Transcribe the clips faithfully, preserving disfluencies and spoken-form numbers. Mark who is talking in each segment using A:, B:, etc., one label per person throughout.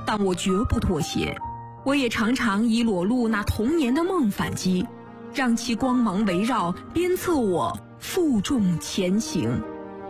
A: 但我绝不妥协。我也常常以裸露那童年的梦反击，让其光芒围绕，鞭策我负重前行。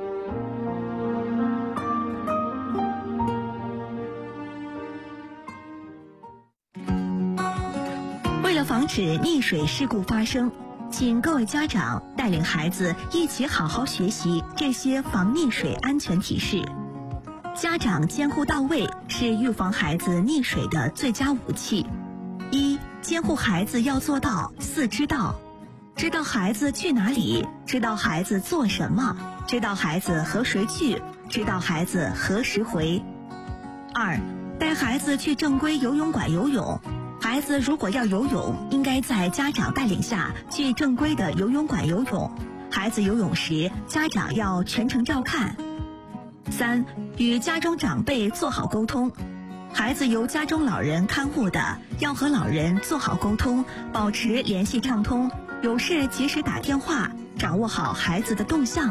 B: 为了防止溺水事故发生，请各位家长带领孩子一起好好学习这些防溺水安全提示。家长监护到位是预防孩子溺水的最佳武器。一、监护孩子要做到四知道：知道孩子去哪里，知道孩子做什么，知道孩子和谁去，知道孩子何时回。二、带孩子去正规游泳馆游泳。孩子如果要游泳，应该在家长带领下去正规的游泳馆游泳。孩子游泳时，家长要全程照看。三、与家中长辈做好沟通。孩子由家中老人看护的，要和老人做好沟通，保持联系畅通，有事及时打电话，掌握好孩子的动向。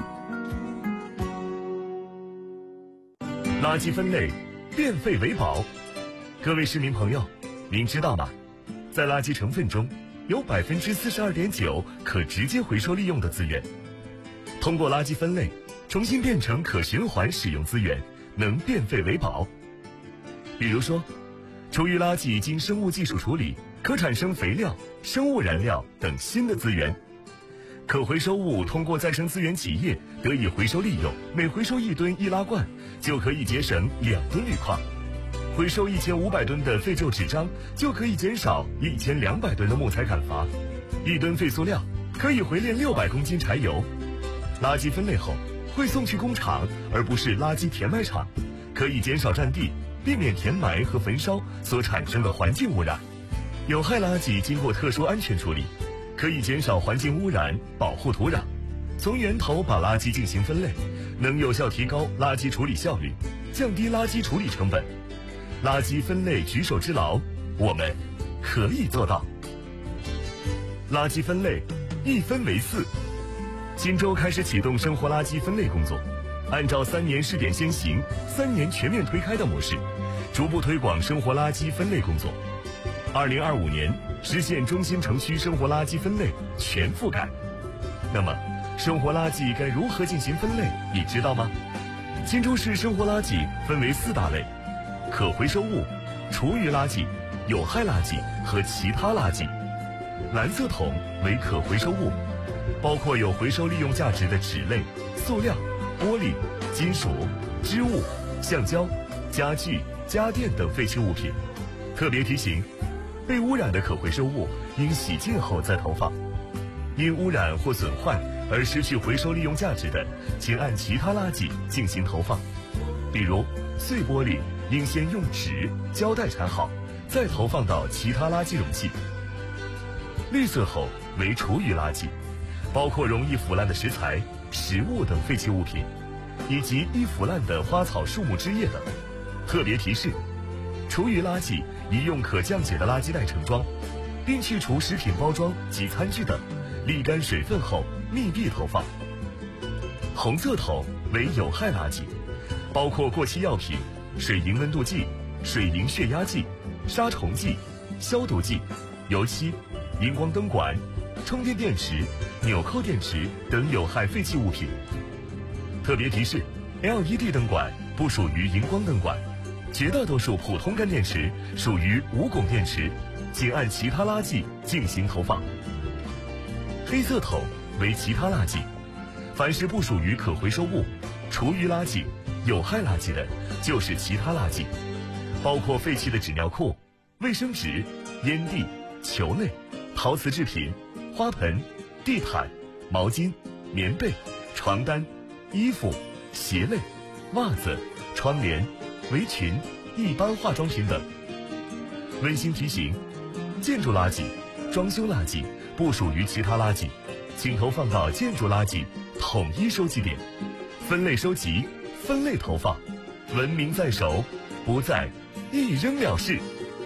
C: 垃圾分类，变废为宝。各位市民朋友，您知道吗？在垃圾成分中，有百分之四十二点九可直接回收利用的资源。通过垃圾分类，重新变成可循环使用资源，能变废为宝。比如说，厨余垃圾经生物技术处理，可产生肥料、生物燃料等新的资源。可回收物通过再生资源企业得以回收利用，每回收一吨易拉罐，就可以节省两吨铝矿。回收一千五百吨的废旧纸张，就可以减少一千两百吨的木材砍伐。一吨废塑料可以回炼六百公斤柴油。垃圾分类后会送去工厂，而不是垃圾填埋场，可以减少占地，避免填埋和焚烧所产生的环境污染。有害垃圾经过特殊安全处理，可以减少环境污染，保护土壤。从源头把垃圾进行分类，能有效提高垃圾处理效率，降低垃圾处理成本。垃圾分类举手之劳，我们可以做到。垃圾分类一分为四。新州开始启动生活垃圾分类工作，按照三年试点先行、三年全面推开的模式，逐步推广生活垃圾分类工作。二零二五年实现中心城区生活垃圾分类全覆盖。那么，生活垃圾该如何进行分类，你知道吗？新州市生活垃圾分为四大类：可回收物、厨余垃圾、有害垃圾和其他垃圾。蓝色桶为可回收物，包括有回收利用价值的纸类、塑料、玻璃、金属、织物、橡胶、家具、家电等废弃物品。特别提醒，被污染的可回收物应洗净后再投放。因污染或损坏而失去回收利用价值的，请按其他垃圾进行投放。比如碎玻璃应先用纸、胶带缠好，再投放到其他垃圾容器。绿色桶为厨余垃圾，包括容易腐烂的食材、食物等废弃物品，以及易腐烂的花草树木枝叶等。特别提示：厨余垃圾宜用可降解的垃圾袋盛装，并去除食品包装及餐具等，沥干水分后密闭投放。红色桶为有害垃圾，包括过期药品、水银温度计、水银血压计、杀虫剂、消毒剂、油漆、荧光灯管、充电电池、纽扣电池等有害废弃物品。特别提示 ：L E D 灯管不属于荧光灯管，绝大多数普通干电池属于无汞电池，请按其他垃圾进行投放。黑色桶为其他垃圾，凡是不属于可回收物、厨余垃圾、有害垃圾的，就是其他垃圾，包括废弃的纸尿裤、卫生纸、烟蒂、球类、陶瓷制品、花盆、地毯、毛巾、棉被、床单、衣服、鞋类、袜子、窗帘、围裙、一般化妆品等。温馨提醒：建筑垃圾、装修垃圾不属于其他垃圾，请投放到建筑垃圾统一收集点，分类收集，分类投放，文明在手，不再一扔了事。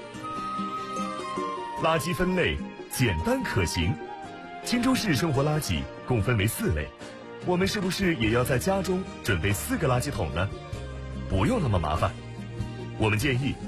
C: 垃圾分类简单可行。青州市生活垃圾共分为四类，我们是不是也要在家中准备四个垃圾桶呢？不用那么麻烦，我们建议